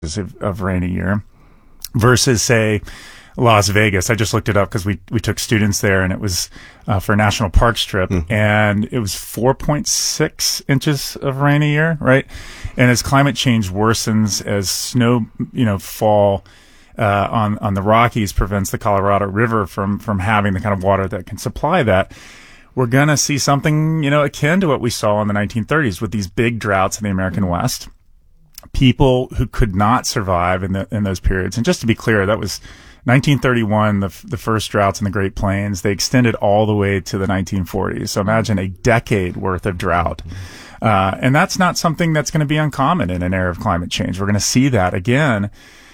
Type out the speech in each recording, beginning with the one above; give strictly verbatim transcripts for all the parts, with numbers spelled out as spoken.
of, of rain a year versus, say, Las Vegas. I just looked it up because we, we took students there, and it was uh, for a national parks trip, mm. and it was four point six inches of rain a year, right? And as climate change worsens, as snow, you know, fall uh, on on the Rockies prevents the Colorado River from from having the kind of water that can supply that, we're gonna see something, you know, akin to what we saw in the nineteen thirties with these big droughts in the American West. People who could not survive in the in those periods, and just to be clear, that was nineteen thirty-one, the the first droughts in the Great Plains. They extended all the way to the nineteen forties. So imagine a decade worth of drought. Uh, and that's not something that's going to be uncommon in an era of climate change. We're going to see that again.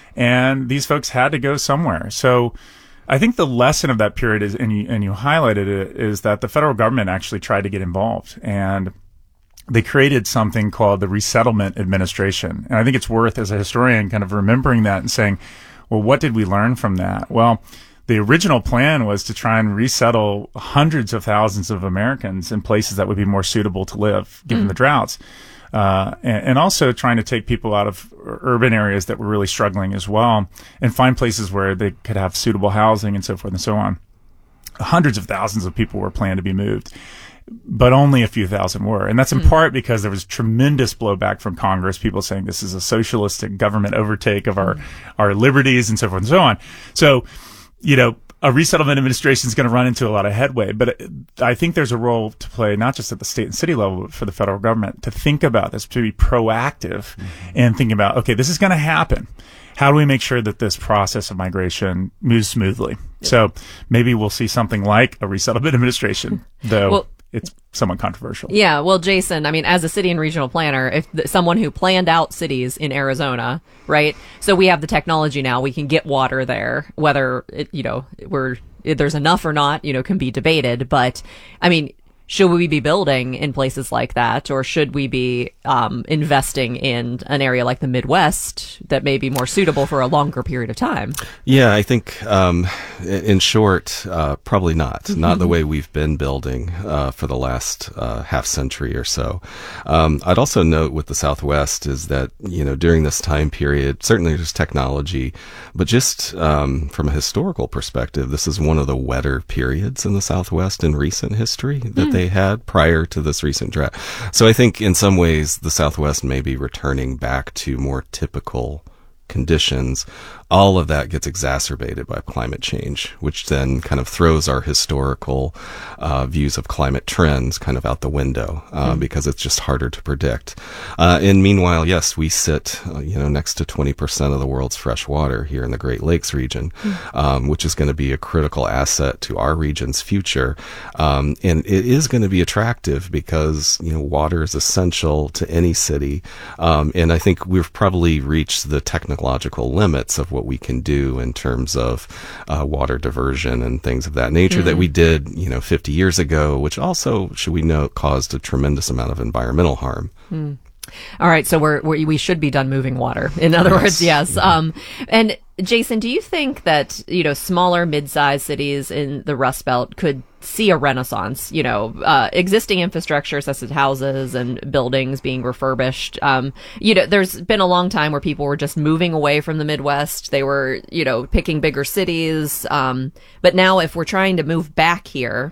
And these folks had to go somewhere. So I think the lesson of that period is, and you, and you highlighted it, is that the federal government actually tried to get involved. And they created something called the Resettlement Administration. And I think it's worth, as a historian, kind of remembering that and saying, well, what did we learn from that? Well, the original plan was to try and resettle hundreds of thousands of Americans in places that would be more suitable to live, given mm. the droughts. Uh, and, and also trying to take people out of urban areas that were really struggling as well, and find places where they could have suitable housing and so forth and so on. Hundreds of thousands of people were planned to be moved, but only a few thousand were. And that's in mm. part because there was tremendous blowback from Congress, people saying this is a socialistic government overtake of our, mm. our liberties and so forth and so on. So, you know, a resettlement administration is going to run into a lot of headway, but I think there's a role to play, not just at the state and city level, but for the federal government to think about this, to be proactive mm-hmm. and think about, okay, this is going to happen. How do we make sure that this process of migration moves smoothly? Yep. So maybe we'll see something like a resettlement administration, though. Well, it's somewhat controversial. Yeah. Well, Jason, I mean, as a city and regional planner, if th- someone who planned out cities in Arizona, right? So we have the technology now, we can get water there, whether it, you know, we're, there's enough or not, you know, can be debated. But I mean, should we be building in places like that, or should we be um, investing in an area like the Midwest that may be more suitable for a longer period of time? Yeah, I think, um, in short, uh, probably not. Mm-hmm. Not the way we've been building uh, for the last uh, half century or so. Um, I'd also note with the Southwest is that, you know, during this time period, certainly there's technology, but just um, from a historical perspective, this is one of the wetter periods in the Southwest in recent history that mm. they had prior to this recent drought. So I think in some ways the Southwest may be returning back to more typical conditions. All of that gets exacerbated by climate change, which then kind of throws our historical uh, views of climate trends kind of out the window uh, mm. because it's just harder to predict. Uh, and meanwhile, yes, we sit, uh, you know, next to twenty percent of the world's fresh water here in the Great Lakes region, mm. um, which is going to be a critical asset to our region's future. Um, and it is going to be attractive because, you know, water is essential to any city. Um, and I think we've probably reached the technological limits of what we can do in terms of uh, water diversion and things of that nature mm. that we did, you know, fifty years ago, which also, should we note, caused a tremendous amount of environmental harm. Mm. All right, so we're, we're we should be done moving water. In other yes. words, yes. Mm-hmm. Um, and Jason, do you think that, you know, smaller, mid-sized cities in the Rust Belt could see a renaissance? You know, uh, existing infrastructure such as houses and buildings being refurbished. Um, you know, there's been a long time where people were just moving away from the Midwest. They were, you know, picking bigger cities. Um, but now, if we're trying to move back here,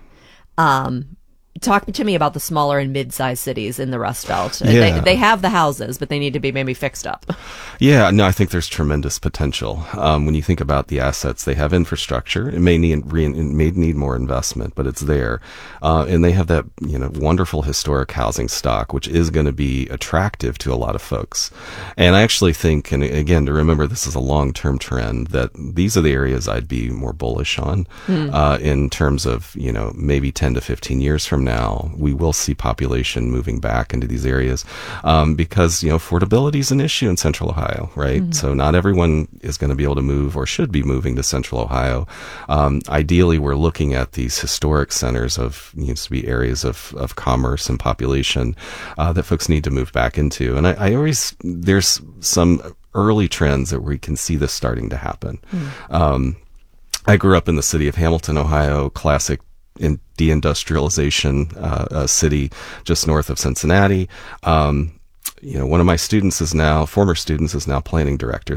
um, talk to me about the smaller and mid-sized cities in the Rust Belt. Yeah. They, they have the houses, but they need to be maybe fixed up. Yeah, no, I think there's tremendous potential. Um, when you think about the assets, they have infrastructure. It may need re- it may need more investment, but it's there. Uh, and they have that, you know, wonderful historic housing stock, which is going to be attractive to a lot of folks. And I actually think, and again, to remember this is a long-term trend, that these are the areas I'd be more bullish on mm. uh, in terms of, you know, maybe ten to fifteen years from now, we will see population moving back into these areas um, because, you know, affordability is an issue in Central Ohio, right? Mm-hmm. So not everyone is going to be able to move or should be moving to Central Ohio. Um, ideally, we're looking at these historic centers of, used to be areas of, of commerce and population uh, that folks need to move back into. And I, I always, there's some early trends that we can see this starting to happen. Mm. Um, I grew up in the city of Hamilton, Ohio, classic in deindustrialization uh, uh, city just north of Cincinnati. Um, you know, one of my students is now, former students is now planning director